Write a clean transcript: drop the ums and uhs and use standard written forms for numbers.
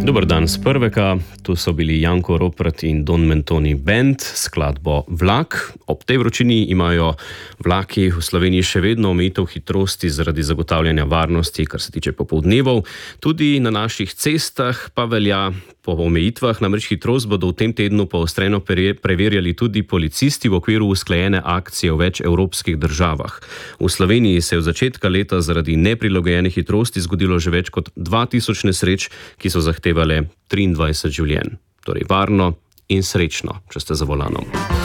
Dober dan z prvega, tu so bili Janko Ropret in Don Mentoni Band, skladbo Vlak. Ob tej vročini imajo vlaki v Sloveniji še vedno omejitev hitrosti zaradi zagotavljanja varnosti, kar se tiče popoldnevov. Tudi na naših cestah pa velja po omejitvah, namreč hitrost bodo v tem tednu poostreno preverjali tudi policisti v okviru usklajene akcije v več evropskih državah. V Sloveniji se je od začetka leta zaradi neprilagojene hitrosti zgodilo že več kot 2000 nesreč, ki so zahtevale 23 življenj. Torej varno in srečno, če ste za volanom.